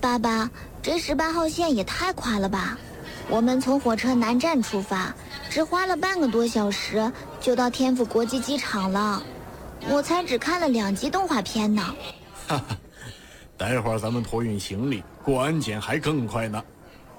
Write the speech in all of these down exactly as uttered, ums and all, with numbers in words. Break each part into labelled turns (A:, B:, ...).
A: 爸爸，这十八号线也太快了吧！我们从火车南站出发，只花了半个多小时就到天府国际机场了。我才只看了两集动画片呢。
B: 哈哈，待会儿咱们托运行李过安检还更快呢。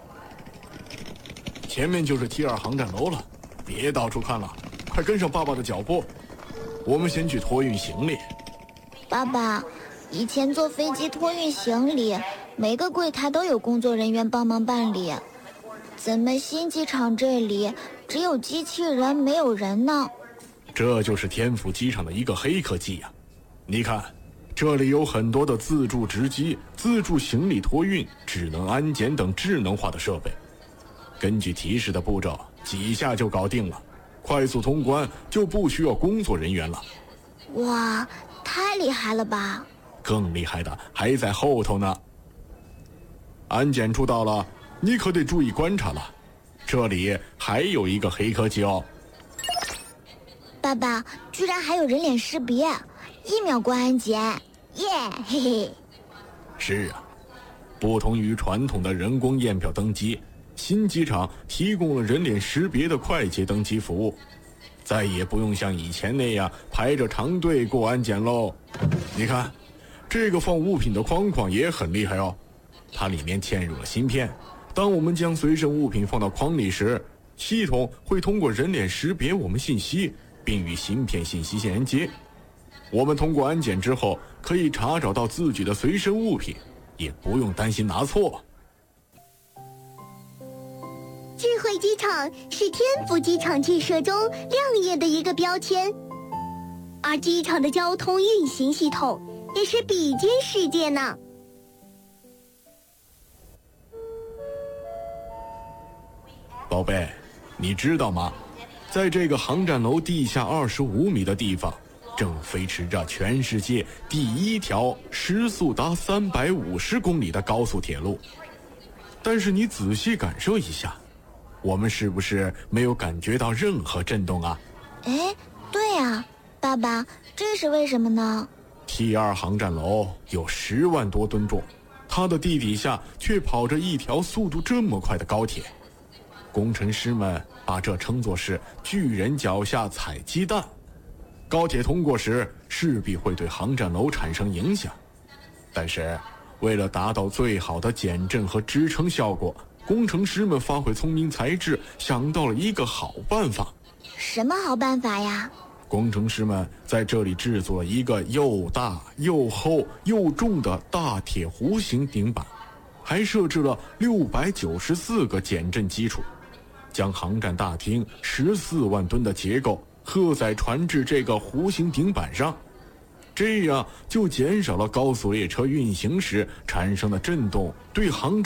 B: 前面就是 T 二航站楼了，别到处看了，快跟上爸爸的脚步。我们先去托运行李。
A: 爸爸，以前坐飞机托运行李，每个柜台都有工作人员帮忙办理，怎么新机场这里只有机器人没有人呢？
B: 这就是天府机场的一个黑科技呀、啊！你看，这里有很多的自助值机、自助行李托运、智能安检等智能化的设备。根据提示的步骤，几下就搞定了，快速通关就不需要工作人员了。
A: 哇，太厉害了吧！
B: 更厉害的还在后头呢。安检处到了，你可得注意观察了，这里还有一个黑科技哦。
A: 爸爸，居然还有人脸识别，一秒过安检，耶，嘿嘿。
B: 是啊，不同于传统的人工验票登机，新机场提供了人脸识别的快捷登机服务，再也不用像以前那样排着长队过安检喽。你看，这个放物品的框框也很厉害哦，它里面嵌入了芯片，当我们将随身物品放到框里时，系统会通过人脸识别我们信息，并与芯片信息连接。我们通过安检之后，可以查找到自己的随身物品，也不用担心拿错。
C: 智慧机场是天府机场建设中亮眼的一个标签，而机场的交通运行系统也是比肩世界呢。
B: 宝贝，你知道吗？在这个航站楼地下二十五米的地方，正飞驰着全世界第一条时速达三百五十公里的高速铁路。但是你仔细感受一下，我们是不是没有感觉到任何震动啊？
A: 哎，对啊，爸爸，这是为什么呢？
B: T 二航站楼有十万多吨重，它的地底下却跑着一条速度这么快的高铁。工程师们把这称作是巨人脚下踩鸡蛋。高铁通过时势必会对航站楼产生影响，但是为了达到最好的减震和支撑效果，工程师们发挥聪明才智，想到了一个好办法。
A: 什么好办法呀？
B: 工程师们在这里制作了一个又大又厚又重的大铁弧形顶板，还设置了六百九十四个减震基础，将航站大厅十四万吨的结构刻在船只这个弧形顶板上，这样就减少了高速列车运行时产生的震动对航站